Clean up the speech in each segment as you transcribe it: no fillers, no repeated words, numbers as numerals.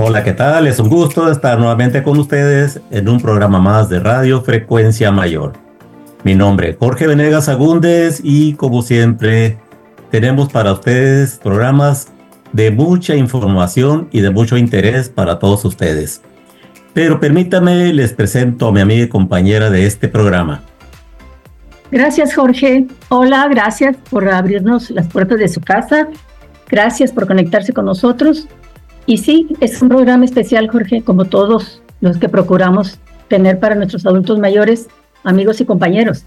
Hola, ¿qué tal? Es un gusto estar nuevamente con ustedes en un programa más de Radio Frecuencia Mayor. Mi nombre es Jorge Venegas Agúndez y como siempre tenemos para ustedes programas de mucha información y de mucho interés para todos ustedes. Pero permítame, les presento a mi amiga y compañera de este programa. Gracias, Jorge. Hola, gracias por abrirnos las puertas de su casa. Gracias por conectarse con nosotros. Y sí, es un programa especial, Jorge, como todos los que procuramos tener para nuestros adultos mayores, amigos y compañeros.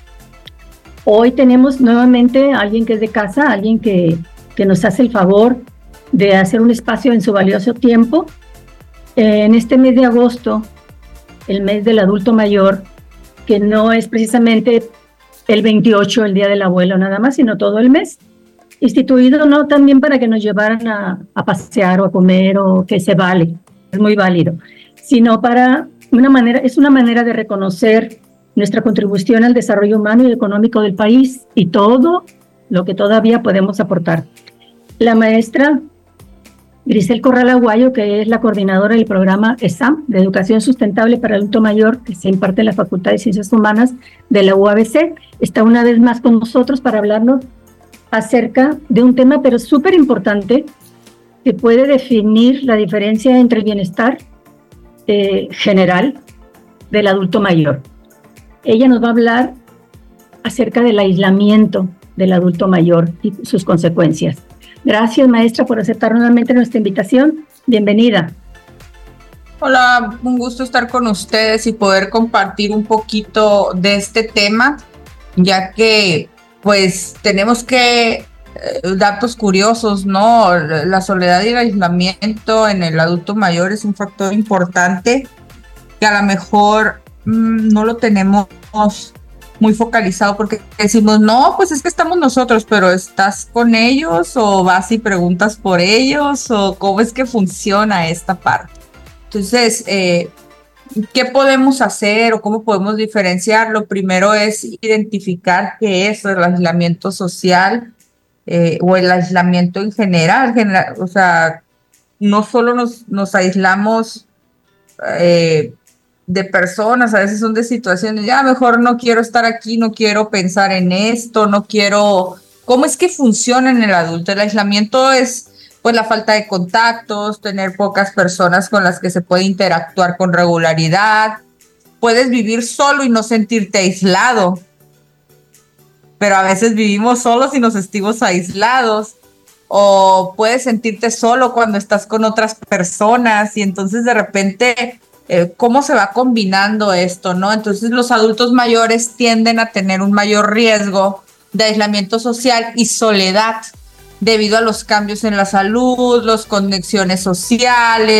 Hoy tenemos nuevamente a alguien que es de casa, alguien que nos hace el favor de hacer un espacio en su valioso tiempo. En este mes de agosto, el mes del adulto mayor, que no es precisamente el 28, el Día del Abuelo nada más, sino todo el mes, instituido no también para que nos llevaran a pasear o a comer o que se vale, es muy válido, sino para es una manera de reconocer nuestra contribución al desarrollo humano y económico del país y todo lo que todavía podemos aportar. La maestra Grisel Corral Aguayo, que es la coordinadora del programa ESAM, de Educación Sustentable para Adulto Mayor, que se imparte en la Facultad de Ciencias Humanas de la UABC, está una vez más con nosotros para hablarnos acerca de un tema pero súper importante que puede definir la diferencia entre el bienestar general del adulto mayor. Ella nos va a hablar acerca del aislamiento del adulto mayor y sus consecuencias. Gracias, maestra, por aceptar nuevamente nuestra invitación. Bienvenida. Hola, un gusto estar con ustedes y poder compartir un poquito de este tema, ya que pues tenemos datos curiosos, ¿no? La soledad y el aislamiento en el adulto mayor es un factor importante que a lo mejor no lo tenemos muy focalizado porque decimos, no, pues es que estamos nosotros, pero ¿estás con ellos o vas y preguntas por ellos o cómo es que funciona esta parte? Entonces, ¿qué podemos hacer o cómo podemos diferenciar? Lo primero es identificar qué es el aislamiento social o el aislamiento en general. O sea, no solo nos aislamos de personas, a veces son de situaciones, ya mejor no quiero estar aquí, no quiero pensar en esto, no quiero... ¿Cómo es que funciona en el adulto? El aislamiento es pues la falta de contactos, tener pocas personas con las que se puede interactuar con regularidad. Puedes vivir solo y no sentirte aislado, pero a veces vivimos solos y nos sentimos aislados. O puedes sentirte solo cuando estás con otras personas y entonces de repente... ¿cómo se va combinando esto, no? Entonces los adultos mayores tienden a tener un mayor riesgo de aislamiento social y soledad debido a los cambios en la salud, las conexiones sociales,